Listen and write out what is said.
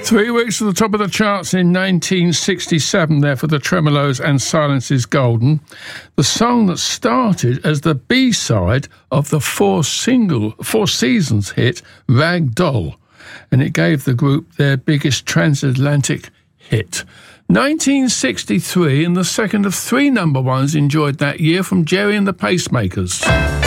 3 weeks to the top of the charts in 1967 there for the Tremeloes and Silence is Golden. The song that started as the B-side of the Four Seasons hit Rag Doll, and it gave the group their biggest transatlantic hit. 1963, and the second of three number ones enjoyed that year from Jerry and the Pacemakers.